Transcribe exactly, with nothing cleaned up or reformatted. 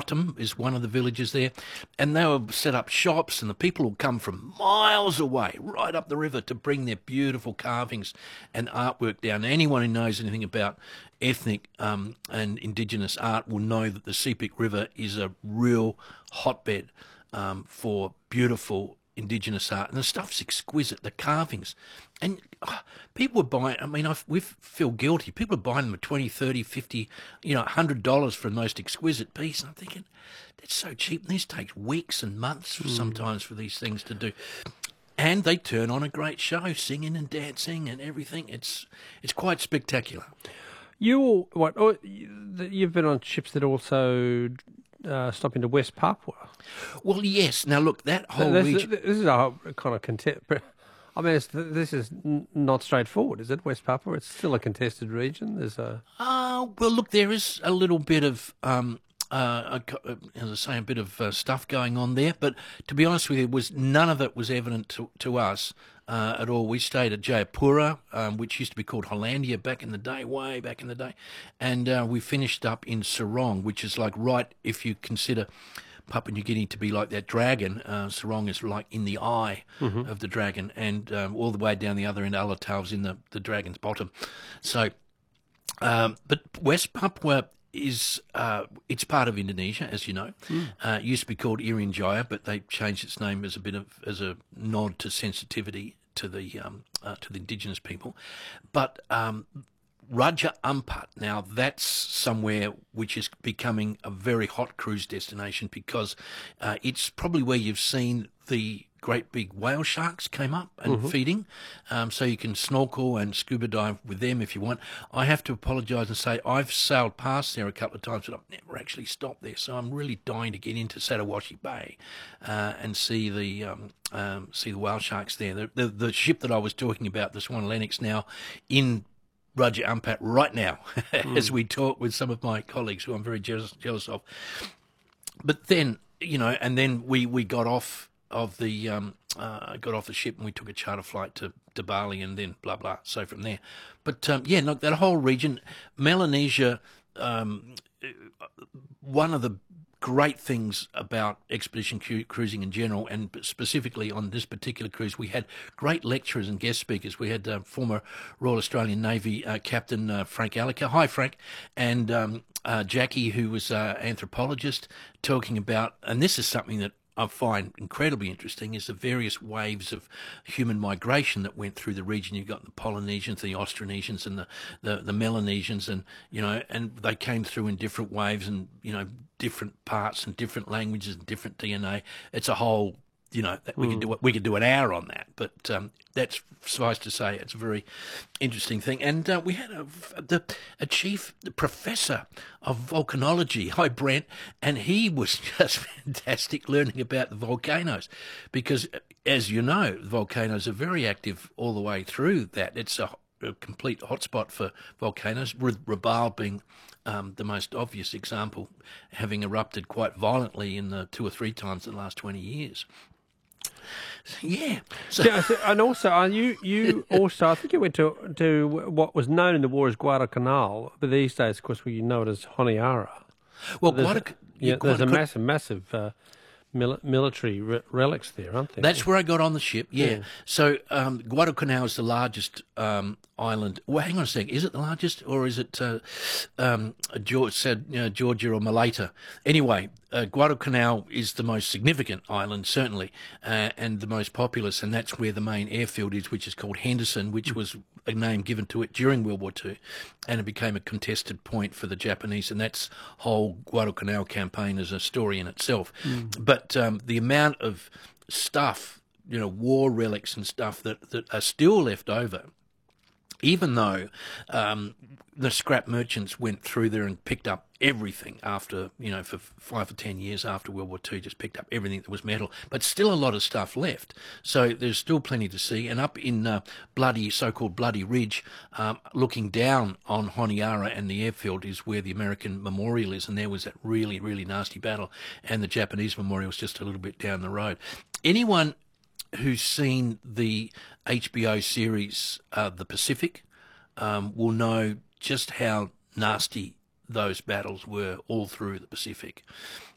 Bottom is one of the villages there, and they will set up shops, and the people will come from miles away, right up the river, to bring their beautiful carvings and artwork down. Anyone who knows anything about ethnic um, and indigenous art will know that the Sepik River is a real hotbed um, for beautiful indigenous art, and the stuff's exquisite, the carvings. And oh, people are buying, I mean, I we feel guilty. People are buying them at twenty, thirty, fifty, you know, one hundred dollars for the most exquisite piece. And I'm thinking, that's so cheap. And these take weeks and months for, mm. sometimes for these things to do. And they turn on a great show, singing and dancing and everything. It's it's quite spectacular. You what? Oh, you've been on ships that also uh, stop into West Papua. Well, yes. Now, look, that whole this, region... This is a kind of contest. I mean, it's, this is n- not straightforward, is it, West Papua? It's still a contested region. There's a... Uh, well, look, there is a little bit of... Um, Uh, as I say, a bit of uh, stuff going on there, but to be honest with you, was none of it was evident to, to us uh, at all. We stayed at Jayapura, um, which used to be called Hollandia back in the day, way back in the day, and uh, we finished up in Sarong, which is like right, if you consider Papua New Guinea to be like that dragon, uh, Sarong is like in the eye mm-hmm. of the dragon, and um, all the way down the other end, Alatau's in the, the dragon's bottom. So, um, but West Papua is uh, it's part of Indonesia, as you know. Mm. Uh, it used to be called Irian Jaya, but they changed its name as a bit of as a nod to sensitivity to the um, uh, to the indigenous people. But um, Raja Ampat, now that's somewhere which is becoming a very hot cruise destination because uh, it's probably where you've seen the great big whale sharks came up and mm-hmm. feeding, um, so you can snorkel and scuba dive with them if you want. I have to apologise and say I've sailed past there a couple of times, but I've never actually stopped there, so I'm really dying to get into Satawashi Bay uh, and see the um, um, see the whale sharks there. The, the, the ship that I was talking about, the Swan Lennox, now in Raja Ampat right now mm. as we talk with some of my colleagues who I'm very jealous, jealous of. But then, you know, and then we, we got off of the um, uh, got off the ship and we took a charter flight to, to Bali and then blah blah. So from there, but um, yeah, look, that whole region, Melanesia. Um, one of the great things about expedition cru- cruising in general, and specifically on this particular cruise, we had great lecturers and guest speakers. We had uh, former Royal Australian Navy uh, Captain uh, Frank Alliker. Hi, Frank. And um, uh, Jackie, who was an uh, anthropologist, talking about, and this is something that I find incredibly interesting, is the various waves of human migration that went through the region. You've got the Polynesians, the Austronesians, and the, the, the Melanesians, and, you know, and they came through in different waves and, you know, different parts and different languages and different D N A. It's a whole, you know, that we mm. could do we could do an hour on that, but um, that's suffice to say, it's a very interesting thing. And uh, we had a, the, a chief professor of volcanology, hi Brent, and he was just fantastic learning about the volcanoes, because as you know, volcanoes are very active all the way through that. It's a, a complete hotspot for volcanoes, Rabaul being um, the most obvious example, having erupted quite violently in the two or three times in the last twenty years. Yeah. So. Yeah, and also, uh, you you also, I think you went to to what was known in the war as Guadalcanal, but these days, of course, we know it as Honiara. Well, there's Guadalcanal. A, yeah, there's a massive, massive uh, mil- military re- relics there, aren't there? That's where I got on the ship. Yeah. yeah. So um, Guadalcanal is the largest um, island. Well, hang on a sec. Is it the largest, or is it uh, um, George said you know, Georgia or Malata? Anyway. Uh, Guadalcanal is the most significant island, certainly, uh, and the most populous, and that's where the main airfield is, which is called Henderson, which was a name given to it during World War Two, and it became a contested point for the Japanese, and that's whole Guadalcanal campaign is a story in itself. Mm. But um, the amount of stuff, you know, war relics and stuff that, that are still left over, even though um, the scrap merchants went through there and picked up everything after, you know, for five or ten years after World War Two, just picked up everything that was metal, but still a lot of stuff left. So there's still plenty to see. And up in uh, Bloody, so-called Bloody Ridge, um, looking down on Honiara and the airfield is where the American Memorial is, and there was that really, really nasty battle, and the Japanese Memorial was just a little bit down the road. Anyone who's seen the H B O series uh, The Pacific um, will know just how nasty those battles were all through the Pacific.